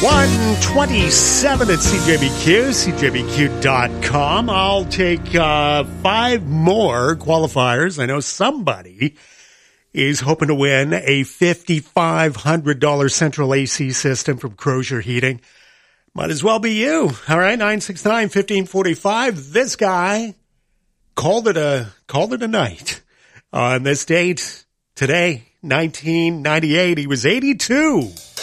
127 at CJBQ, CJBQ.com. I'll take 5 more qualifiers. I know somebody is hoping to win a $5,500 central AC system from Crozier Heating. Might as well be you. All right, 969-1545. This guy called it a night. On this date, today, 1998, he was 82.